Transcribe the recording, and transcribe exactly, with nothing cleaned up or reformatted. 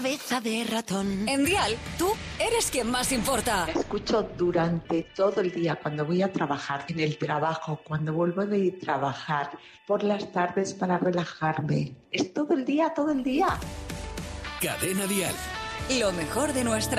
cabeza de ratón. En Dial, tú eres quien más importa. Escucho durante todo el día, cuando voy a trabajar, en el trabajo, cuando vuelvo de trabajar, por las tardes para relajarme. Es todo el día, todo el día. Cadena Dial. Lo mejor de nuestra